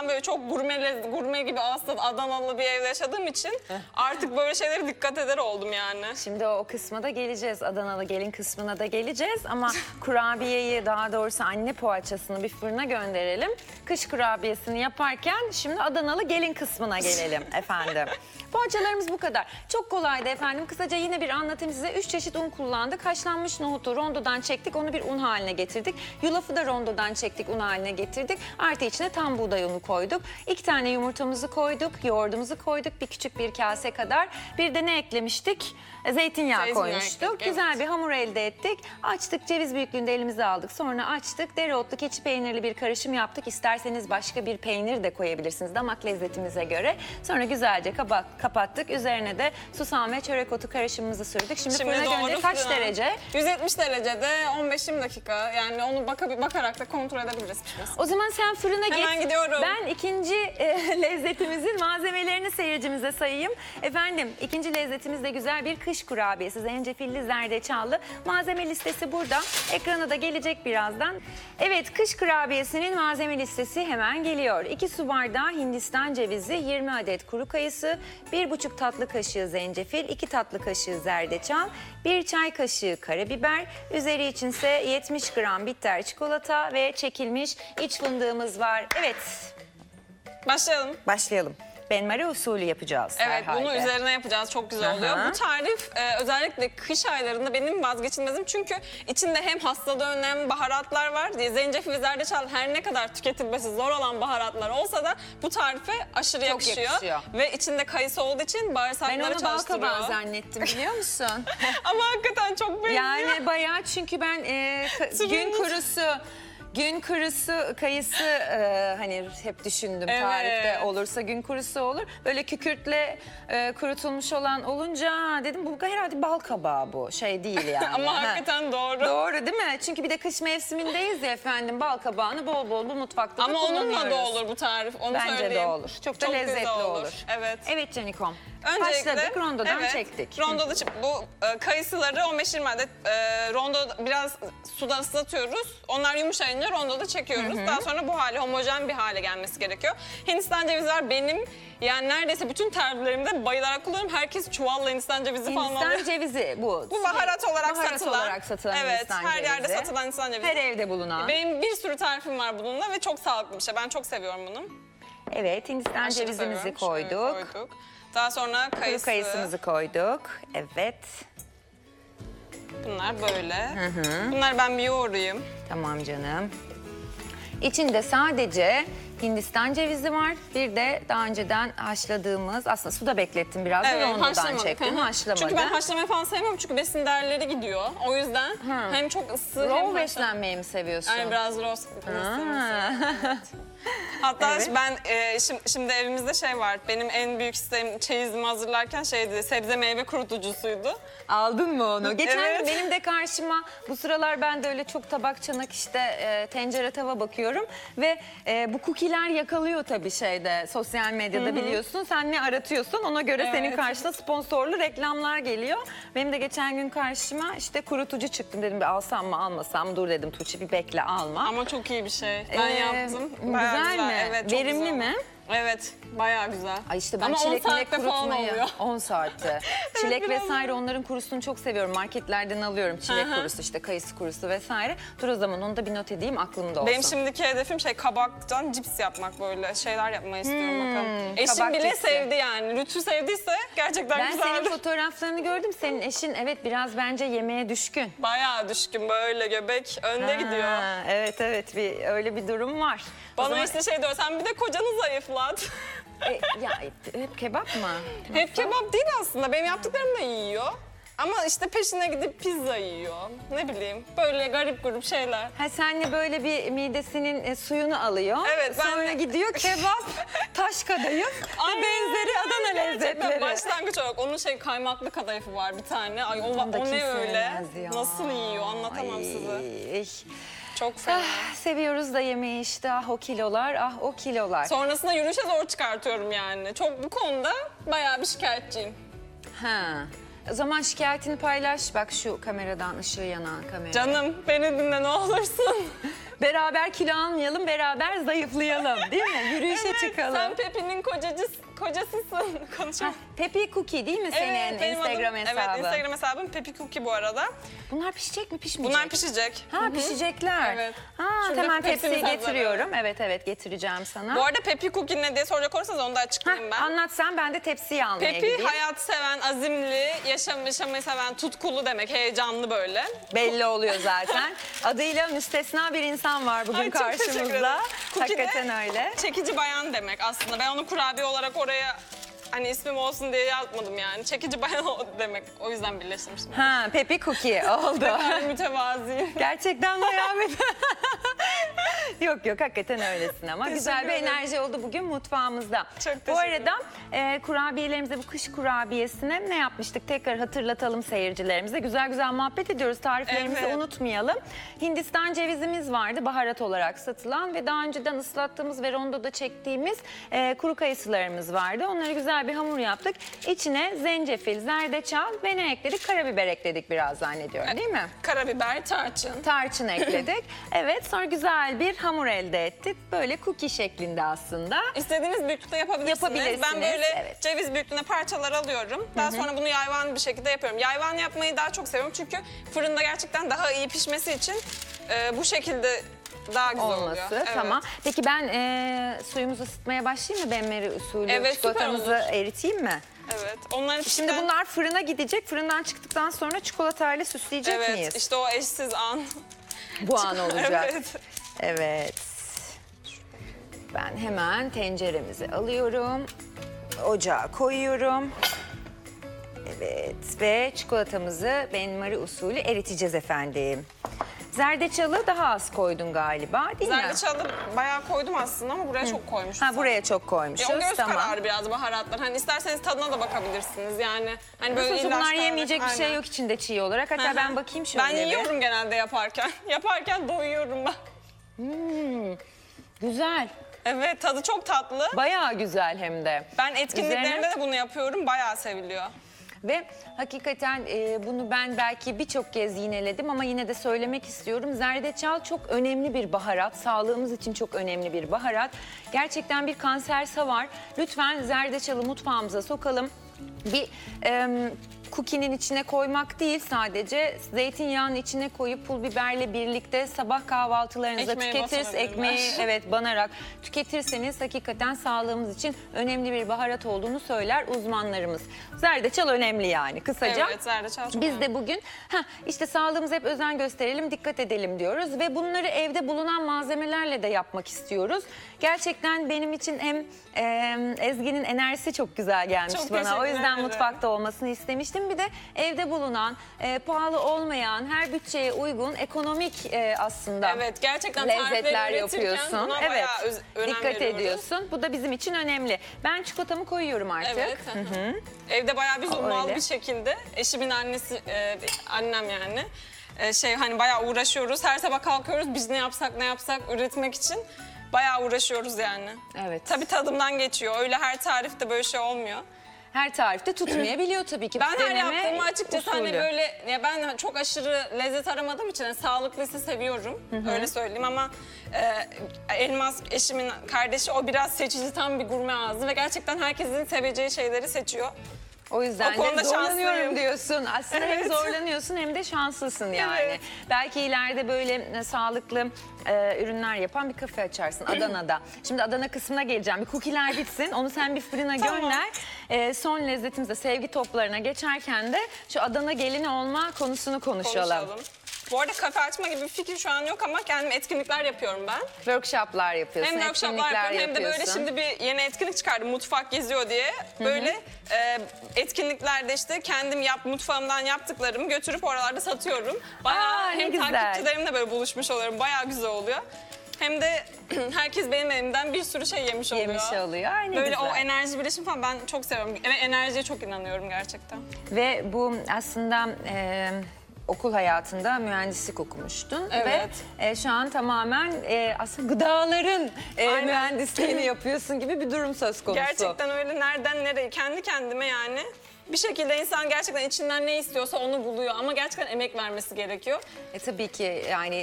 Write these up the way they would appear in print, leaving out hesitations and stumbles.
ben böyle çok gurme gibi aslında Adanalı bir evde yaşadığım için artık böyle şeylere dikkat eder oldum yani. Şimdi o kısma da geleceğiz. Adanalı gelin kısmına da geleceğiz. Ama kurabiyeyi, daha doğrusu anne poğaçasını bir fırına gönderelim. Kış kurabiyesini yaparken şimdi Adanalı gelin kısmına gelelim efendim. Poğaçalarımız bu kadar. Çok kolaydı efendim. Kısaca yine bir anlatayım size. 3 çeşit un kullandık. Haşlanmış nohutu rondodan çektik. Onu bir un haline getirdik. Yulafı da rondodan çektik. Un haline getirdik. Artı içine tam buğday unu koyduk. 2 tane yumurtamızı koyduk. Yoğurdumuzu koyduk. Bir küçük bir kase kadar. Bir de ne eklemiştik? Zeytinyağı koymuştuk. Ekledik, evet. Güzel bir hamur elde ettik. Açtık, ceviz büyüklüğünde elimize aldık. Sonra açtık. Dereotlu, keçi peynirli bir karışım yaptık. İsterseniz başka bir peynir de koyabilirsiniz damak lezzetimize göre. Sonra güzelce kapattık. Üzerine de susam ve çörek otu karışımımızı sürdük. Şimdi fırına gönderdik. Kaç derece? 170 derecede 15-20 dakika. Yani onu bakarak da kontrol edebiliriz. O zaman sen fırına git. Hemen gidiyorum. Ben ikinci lezzetimizin malzemelerini seyircimize sayayım. Efendim, ikinci lezzetimiz de güzel bir kış kurabiyesi. Zencefilli, zerdeçallı. Malzeme listesi burada. Ekrana da gelecek birazdan. Evet, kış kurabiyesinin malzeme listesi hemen geliyor. 2 su bardağı Hindistan cevizi, 20 adet kuru kayısı, 1,5 tatlı kaşığı zencefil, 2 tatlı kaşığı zerdeçal, 1 çay kaşığı karabiber, üzeri içinse 70 gram bitter çikolata ve çekilmiş iç fındığımız var. Evet, Başlayalım. başlayalım. Benmari usulü yapacağız Evet, herhalde. bunu üzerine yapacağız. Çok güzel oluyor. Bu tarif özellikle kış aylarında benim vazgeçilmezim. Çünkü içinde hem hastalığı önleyen baharatlar var. Zencefil ve zerdeçal her ne kadar tüketilmesi zor olan baharatlar olsa da bu tarife aşırı yakışıyor. Ve içinde kayısı olduğu için bağırsakları Ben onu çalıştırıyor. balkabağı zannettim, biliyor musun? Ama hakikaten çok benziyor. Yani bayağı, çünkü ben gün kurusu kayısı hani hep düşündüm, Evet. tarifte olursa gün kurusu olur. Böyle kükürtle kurutulmuş olan olunca dedim bu herhalde bal kabağı, bu şey değil yani. Ama hakikaten doğru. Doğru değil mi? Çünkü bir de kış mevsimindeyiz ya efendim, bal kabağını bol bol bu mutfakta da Ama kullanıyoruz. onunla da olur bu tarif. Onu Bence söyleyeyim. de olur. Çok da lezzetli güzel olur. Evet. Evet Canikom. Öncelikle Başladık, rondodan çektik. Rondoda bu kayısıları 15-20 adet rondoda biraz suda ıslatıyoruz. Onlar yumuşayınca rondoda çekiyoruz. Daha sonra bu hale, homojen bir hale gelmesi gerekiyor. Hindistan cevizi var benim, yani neredeyse bütün tariflerimde bayılarak kullanıyorum. Herkes çuvalla Hindistan cevizi falan alıyor. Hindistan cevizi bu. Bu baharat olarak satılan evet, Hindistan her cevizi. yerde satılan Hindistan cevizi. Her evde bulunan. Benim bir sürü tarifim var bununla ve çok sağlıklı bir şey. Ben çok seviyorum bunu. Evet, Hindistan Aşırı cevizimizi seviyorum. koyduk. Şöyle Daha sonra Kuru kayısı. kayısımızı koyduk. Evet. Bunlar böyle. Bunları ben bir yoğurayım. Tamam canım. İçinde sadece Hindistan cevizi var. Bir de daha önceden haşladığımız, aslında suda beklettim biraz. Evet, Ondan haşlamadık. çektim, haşlamadım. Çünkü ben haşlamayı falan sevmiyorum çünkü besin değerleri gidiyor. O yüzden hem çok ısı hem Raw beslenmeyi mi seviyorsun? Yani biraz raw Ha. Hatta Evet. ben şimdi evimizde şey var. Benim en büyük isteğim çeyizimi hazırlarken şeydi, sebze meyve kurutucusuydu. Aldın mı onu? Geçen Evet. gün benim de karşıma, bu sıralar ben de öyle çok tabak, çanak, işte tencere, tava bakıyorum ve bu cookie'ler yakalıyor tabii şeyde, sosyal medyada biliyorsun. Sen ne aratıyorsun, ona göre senin karşına sponsorlu reklamlar geliyor. Benim de geçen gün karşıma işte kurutucu çıktım, dedim bir alsam mı almasam mı, dur dedim Tuğçe bir bekle, alma. Ama çok iyi bir şey. Ben yaptım. Bayağı Güzel mi? Evet, çok Verimli güzel. mi? Evet, bayağı güzel. Ay işte ben Ama 10 çilek milek saatte falan kurutmayı oluyor. 10 saatte. Çilek biraz. vesaire, onların kurusunu çok seviyorum. Marketlerden alıyorum çilek kurusu, işte kayısı kurusu vesaire. Dur o zaman onu da bir not edeyim, aklımda olsun. Benim şimdiki hedefim kabaktan cips yapmak, böyle şeyler yapmayı istiyorum bakalım. Eşim kabak bile cipsi. sevdi yani. Lütfü sevdiyse gerçekten Ben senin güzeldi. fotoğraflarını gördüm. Senin eşin evet biraz bence yemeğe düşkün. Bayağı düşkün, böyle göbek önde gidiyor. Ha, evet evet, öyle bir durum var. O Bana zaman- işte şey diyor, sen bir de kocanı zayıflat. Ya hep kebap mı? Hep kebap değil aslında, benim yaptıklarımı da yiyor. Ama işte peşine gidip pizza yiyor. Ne bileyim, böyle garip grup şeyler. Ha, senle böyle bir midesinin suyunu alıyor. Evet, ben Sonra de- gidiyor kebap, taş kadayıf, benzeri Adana lezzetleri. Başlangıç olarak onun kaymaklı kadayıfı var bir tane. Ay Onu da o ne kim öyle? sevmez ya? Nasıl yiyor anlatamam Ay. size. Çok fena. Seviyoruz da yemeği işte, ah o kilolar, ah o kilolar. Sonrasında yürüyüşe zor çıkartıyorum yani. Çok bu konuda bayağı bir şikayetçiyim. Ha. O zaman şikayetini paylaş. Bak şu kameradan, ışığı yanan kamera. Canım beni dinle ne olursun. Beraber kilo almayalım, beraber zayıflayalım değil mi? Yürüyüşe çıkalım. Sen Pepi'nin kocasısın. Konuşalım. Pepi Cookie değil mi senin benim Instagram adım, hesabı? Evet, Instagram hesabım Pepi Cookie bu arada. Bunlar pişecek mi, pişmeyecek? Bunlar pişecek. Ha, pişecekler. Evet. Ha, Şurada hemen tepsimiz tepsiyi hazır, getiriyorum. Evet getireceğim sana. Bu arada Pepi Cookie ne diye soracak olursanız onu da açıklayayım ben. Anlat sen, ben de tepsiyi almaya Pepi gideyim. hayatı seven, azimli, yaşamayı seven, tutkulu demek, heyecanlı böyle. Belli oluyor zaten. Adıyla müstesna bir insan var bugün Ay, çok teşekkür karşımızda. ederim. Cookie de Hakikaten öyle. Çekici bayan demek aslında. Ben onu kurabiye olarak oraya hani ismim olsun diye yazmadım yani. Çekici bayan demek. O yüzden birleştirmiştim. Ha, Pepi Cookie oldu. Yani mütevazıyım. Gerçekten bayağı bir... Yok hakikaten öylesin ama güzel bir ederim. enerji oldu bugün mutfağımızda. Çok Bu teşekkür arada kurabiyelerimize, bu kış kurabiyesine ne yapmıştık tekrar hatırlatalım seyircilerimize. Güzel muhabbet ediyoruz, tariflerimizi Evet. unutmayalım. Hindistan cevizimiz vardı baharat olarak satılan ve daha önceden ıslattığımız ve rondoda çektiğimiz kuru kayısılarımız vardı. Onları güzel bir hamur yaptık. İçine zencefil, zerdeçal ve ne ekledik? Karabiber ekledik biraz zannediyorum değil mi? Karabiber, tarçın. Tarçın ekledik. Evet, sonra güzel bir hamur elde ettik. Böyle cookie şeklinde aslında. İstediğiniz büyüklükte yapabilirsiniz. Yapabilirsiniz, Ben böyle evet. ceviz büyüklüğünde parçalar alıyorum. Daha sonra bunu yayvan bir şekilde yapıyorum. Yayvan yapmayı daha çok seviyorum çünkü fırında gerçekten daha iyi pişmesi için bu şekilde daha güzel oluyor. Olması Evet. tamam. Peki ben suyumuzu ısıtmaya başlayayım mı? Benmari usulü Evet, süper çikolatamızı olur. eriteyim mi? Evet. Onları Şimdi bunlar fırına gidecek. Fırından çıktıktan sonra çikolatayla süsleyecek evet, miyiz? işte o eşsiz an. Bu an olacak. Evet. Evet. Ben hemen tenceremizi alıyorum. Ocağa koyuyorum. Evet ve çikolatamızı benmari usulü eriteceğiz efendim. Zerdeçalı daha az koydun galiba değil mi? Zerdeçalı bayağı koydum aslında ama buraya çok koymuşum. Ha, buraya çok koymuşuz. O göz tamam. kararı biraz baharatlar. Hani isterseniz tadına da bakabilirsiniz yani. Hani böyle Nasıl olsa illa bunlar şu kadar- yemeyecek bir şey Aynen. yok içinde çiğ olarak. Hatta Hı hı. ben bakayım şöyle Ben bir. yiyorum genelde yaparken. Yaparken doyuyorum ben. Güzel. Evet, tadı çok tatlı. Bayağı güzel hem de. Ben etkinliklerimde Üzerine- de bunu yapıyorum. Bayağı seviliyor. Ve hakikaten bunu ben belki birçok kez yineledim ama yine de söylemek istiyorum. Zerdeçal çok önemli bir baharat. Sağlığımız için çok önemli bir baharat. Gerçekten bir kanser savar. Lütfen zerdeçalı mutfağımıza sokalım. Bir cookie'nin içine koymak değil sadece, zeytinyağının içine koyup pul biberle birlikte sabah kahvaltılarınıza Ekmeğe tüketiriz. batırabilirler. Ekmeği evet banarak tüketirseniz hakikaten sağlığımız için önemli bir baharat olduğunu söyler uzmanlarımız. Zerdeçal önemli yani kısaca. Evet, zerdeçal çok Biz önemli. de bugün işte sağlığımıza hep özen gösterelim, dikkat edelim diyoruz ve bunları evde bulunan malzemelerle de yapmak istiyoruz. Gerçekten benim için hem Ezgi'nin enerjisi çok güzel gelmişti Çok bana. O teşekkür yüzden ederim. mutfakta olmasını istemiştim. Bir de evde bulunan, pahalı olmayan, her bütçeye uygun, ekonomik aslında Evet, gerçekten lezzetler tarifleri üretirken yapıyorsun. buna Evet, bayağı önem dikkat veriyoruz. ediyorsun. Bu da bizim için önemli. Ben çikolatamı koyuyorum artık. Evet. Evde bayağı biz ummalı öyle. bir şekilde. Eşimin annesi, annem yani. Hani bayağı uğraşıyoruz. Her sabah kalkıyoruz. Biz ne yapsak üretmek için bayağı uğraşıyoruz yani. Evet. Tabii tadımdan geçiyor. Öyle her tarifte böyle şey olmuyor. Her tarifte tutmayabiliyor tabii ki. Ben her Deneme yaptığımı açıkçası hani usulü. böyle ya ben çok aşırı lezzet aramadığım için hani sağlıklıysa seviyorum. Öyle söyleyeyim ama Elmas eşimin kardeşi o biraz seçici, tam bir gurme ağzı ve gerçekten herkesin seveceği şeyleri seçiyor. O yüzden O konuda de zorlanıyorum şanslıyım. diyorsun. Aslında hem Evet. zorlanıyorsun hem de şanslısın yani. Evet. Belki ileride böyle sağlıklı ürünler yapan bir kafe açarsın Adana'da. Şimdi Adana kısmına geleceğim. Bir cookie'ler bitsin. Onu sen bir fırına Tamam. gönder. Son lezzetimize, sevgi toplarına geçerken de şu Adana gelini olma konusunu konuşalım. Bu arada kafe açma gibi bir fikir şu an yok ama kendim etkinlikler yapıyorum ben. Workshoplar yapıyorsun, Hem workshoplar etkinlikler yapıyorum hem de böyle yapıyorsun. şimdi bir yeni etkinlik çıkardım, mutfak geziyor diye. Böyle etkinliklerde işte kendim mutfağımdan yaptıklarımı götürüp oralarda satıyorum. Bayağı Aa, ne hem güzel. takipçilerimle böyle buluşmuş oluyorum. Bayağı güzel oluyor. Hem de herkes benim elimden bir sürü şey yemiş oluyor. Yemiş oluyor. Ay, ne Böyle güzel. o enerji birleşimi falan ben çok seviyorum. Ve enerjiye çok inanıyorum gerçekten. Ve bu aslında okul hayatında mühendislik okumuştun. Evet. Ve şu an tamamen aslında gıdaların Aynen. mühendisliğini yapıyorsun gibi bir durum söz konusu. Gerçekten öyle, nereden nereye kendi kendime yani. Bir şekilde insan gerçekten içinden ne istiyorsa onu buluyor ama gerçekten emek vermesi gerekiyor. Tabii ki yani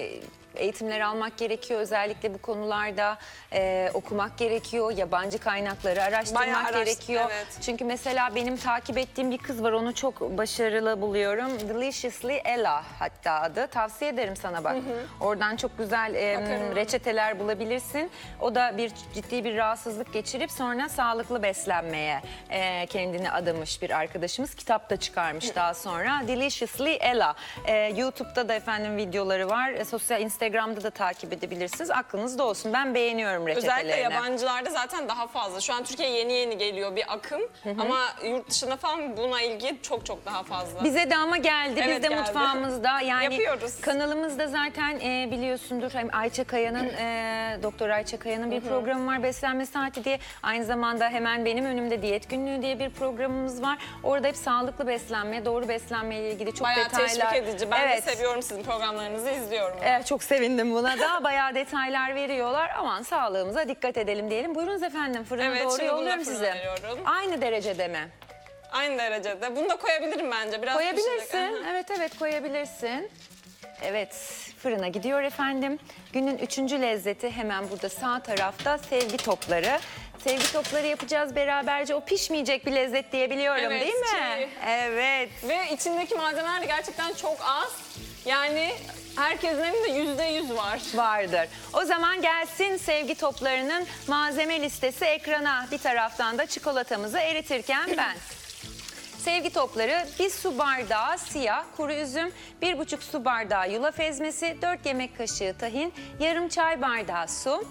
eğitimler almak gerekiyor. Özellikle bu konularda okumak gerekiyor. Yabancı kaynakları Bayağı araştırmak gerekiyor. evet. Çünkü mesela benim takip ettiğim bir kız var. Onu çok başarılı buluyorum. Deliciously Ella hatta adı. Tavsiye ederim sana bak. Oradan çok güzel Bakarım. reçeteler bulabilirsin. O da ciddi bir rahatsızlık geçirip sonra sağlıklı beslenmeye kendini adamış bir arkadaşımız. Kitap da çıkarmış daha sonra. Deliciously Ella. YouTube'da da efendim videoları var. Sosyal Instagram'da da takip edebilirsiniz. Aklınızda olsun. Ben beğeniyorum reçetelerini. Özellikle yabancılarda zaten daha fazla. Şu an Türkiye'ye yeni yeni geliyor bir akım. Ama yurt dışında falan buna ilgi çok çok daha fazla. Bize de ama geldi. Biz Evet, de geldi. mutfağımızda yani Yapıyoruz. kanalımızda zaten biliyorsundur hem Ayça Kaya'nın Doktor Ayça Kaya'nın bir programı var, Beslenme Saati diye. Aynı zamanda hemen benim önümde Diyet Günlüğü diye bir programımız var. Orada hep sağlıklı beslenme, doğru beslenme ile ilgili çok Bayağı detaylar. teşvik edici. Ben Evet. de seviyorum sizin programlarınızı, izliyorum. Çok sevindim buna da. Bayağı detaylar veriyorlar. Aman sağlığımıza dikkat edelim diyelim. Buyurunuz efendim, fırına Evet, doğru şimdi bunu da yolluyorum fırına sizi. veriyorum. Aynı derecede mi? Aynı derecede. Bunu da koyabilirim bence. Biraz Koyabilirsin. pişecek. Evet koyabilirsin. Evet, fırına gidiyor efendim. Günün 3. lezzeti hemen burada sağ tarafta sevgi topları. Sevgi topları yapacağız beraberce. O pişmeyecek bir lezzet diyebiliyorum Evet, değil mi? çiğ. Evet. Ve içindeki malzemeler de gerçekten çok az. Yani herkesin evinde %100 var. Vardır. O zaman gelsin sevgi toplarının malzeme listesi ekrana. Bir taraftan da çikolatamızı eritirken ben. Sevgi topları 1 su bardağı siyah kuru üzüm, 1,5 su bardağı yulaf ezmesi, 4 yemek kaşığı tahin, yarım çay bardağı su.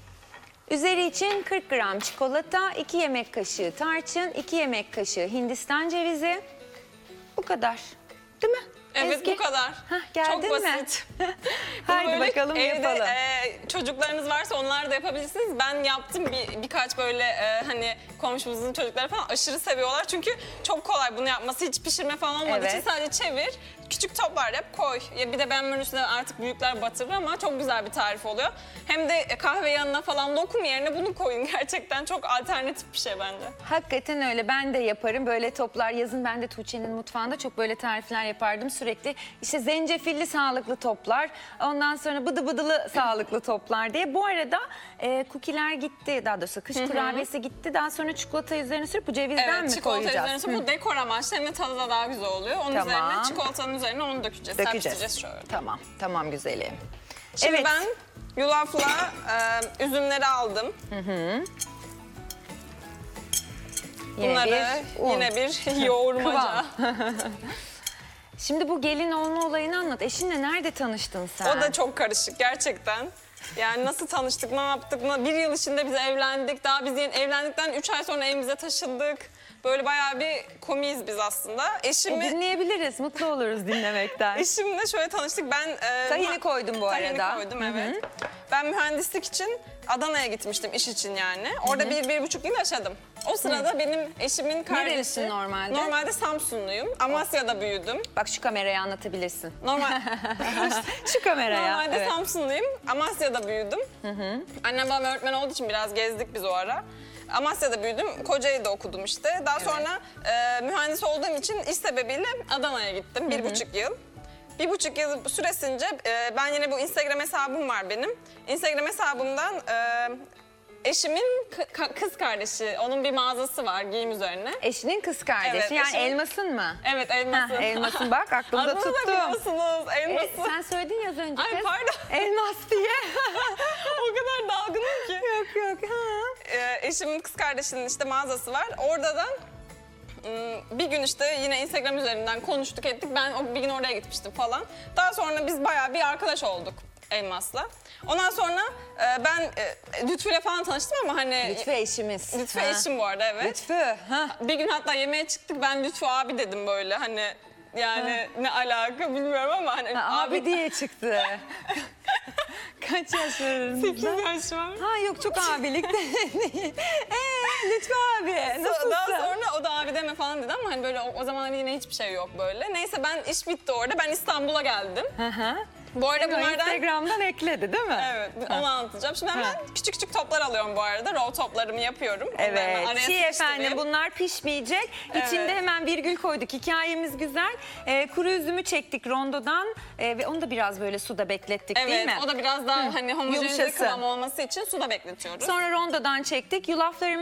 Üzeri için 40 gram çikolata, 2 yemek kaşığı tarçın, 2 yemek kaşığı Hindistan cevizi. Bu kadar. Değil mi? Evet, Ezgi? bu kadar. Geldin Çok mi? basit. Haydi Böyle bakalım evde, yapalım. Çocuklarınız varsa onlar da yapabilirsiniz. Ben yaptım birkaç böyle hani komşumuzun çocukları falan aşırı seviyorlar. Çünkü çok kolay bunu yapması. Hiç pişirme falan olmadığı için Evet. sadece çevir. Küçük toplar yap, koy. Ya bir de ben menüsüne artık büyükler batırır ama çok güzel bir tarif oluyor. Hem de kahve yanına falan lokum yerine bunu koyun. Gerçekten çok alternatif bir şey bence. Hakikaten öyle. Ben de yaparım. Böyle toplar yazın ben de Tuğçe'nin mutfağında çok böyle tarifler yapardım sürekli. İşte zencefilli sağlıklı toplar. Ondan sonra bıdı bıdılı sağlıklı toplar diye. Bu arada kukiler gitti. Daha doğrusu kış kurabiyesi gitti. Daha sonra çikolata üzerine sürüp bu cevizden Evet, mi çikolata koyacağız? üzerine bu dekor amaçlı hem de tadı da daha güzel oluyor. Onun Tamam. üzerine çikolatanın üzerine onu dökeceğiz. Serpiştireceğiz şöyle. Tamam. Tamam güzelim. Şimdi Evet. ben yulafla üzümleri aldım. Bunları un. yine bir yoğurmaca. Kıvam. Şimdi bu gelin olma olayını anlat. Eşinle nerede tanıştın sen? O da çok karışık gerçekten. Yani nasıl tanıştık, ne yaptık, bir yıl içinde biz evlendik. Daha biz evlendikten 3 ay sonra evimize taşındık. Böyle bayağı bir komiyiz biz aslında. Dinleyebiliriz. Mutlu oluruz dinlemekten. Eşimle şöyle tanıştık. Ben Tahini koydum bu arada. Tahini koydum, evet. Ben mühendislik için Adana'ya gitmiştim, iş için yani. Orada 1,5 yıl yaşadım. O sırada benim eşimin kardeşi... Nerelisin normalde? Normalde Samsunluyum. Amasya'da büyüdüm. Bak şu kameraya anlatabilirsin. Şu kameraya. Normalde Evet. Samsunluyum. Amasya'da büyüdüm. Annem babam öğretmen olduğu için biraz gezdik biz o ara. Amasya'da büyüdüm. Kocaeli'de okudum işte. Daha sonra mühendis olduğum için iş sebebiyle Adana'ya gittim. 1,5 yıl. 1,5 yıl süresince ben yine bu Instagram hesabım var benim. Instagram hesabımdan eşimin kız kardeşi, onun bir mağazası var giyim üzerine. Eşinin kız kardeşi. Evet, yani eşimin- elmasın mı? Evet, elması. Elmasın bak aklımda Adını da tuttum. biliyorsunuz, elması. Sen söyledin ya az önce Ay, kız. pardon. Elmas diye. O kadar dalgınım ki. yok. Eşimin kız kardeşinin işte mağazası var. Orada da bir gün işte yine Instagram üzerinden konuştuk ettik. Ben bir gün oraya gitmiştim falan. Daha sonra biz bayağı bir arkadaş olduk Elmas'la. Ondan sonra ben Lütfü'yle falan tanıştım ama hani... Lütfü eşimiz. Lütfü Ha. eşim bu arada, evet. Lütfü. Ha. Bir gün hatta yemeğe çıktık, ben Lütfü abi dedim böyle hani... Yani ne alaka bilmiyorum ama hani Abi diye çıktı. Kaç yaş var aranızda? 8 yaş var. Ha yok çok abilik de değil. Lütfü abi nasılsın? Daha sonra o da abi deme falan dedi ama hani böyle o zamanlar yine hiçbir şey yok böyle. Neyse ben iş bitti orada. Ben İstanbul'a geldim. Hı hı. Bu arada Seni o bunlardan... Instagram'dan ekledi değil mi? Evet, onu anlatacağım. Şimdi hemen küçük küçük toplar alıyorum bu arada. Roll toplarımı yapıyorum. Onları Evet, araya çiğ efendim sıkıştırayım. bunlar pişmeyecek. İçinde hemen virgül koyduk. Hikayemiz güzel. Kuru üzümü çektik rondodan ve onu da biraz böyle suda beklettik değil Evet, mi? o da biraz daha hani homojenize Yumuşasın. kıvam olması için suda bekletiyoruz. Sonra rondodan çektik. Yulaflarımız